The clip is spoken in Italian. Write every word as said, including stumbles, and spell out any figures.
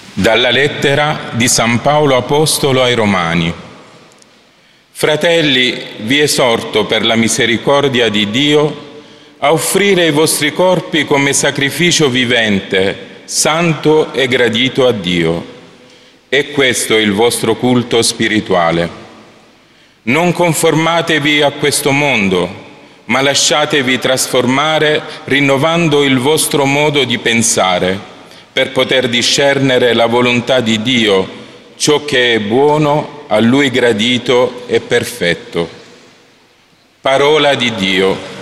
Dalla lettera di San Paolo Apostolo ai Romani. Fratelli, vi esorto per la misericordia di Dio a offrire i vostri corpi come sacrificio vivente, santo e gradito a Dio. E questo è il vostro culto spirituale. Non conformatevi a questo mondo, ma lasciatevi trasformare rinnovando il vostro modo di pensare, per poter discernere la volontà di Dio, ciò che è buono, a Lui gradito e perfetto. Parola di Dio.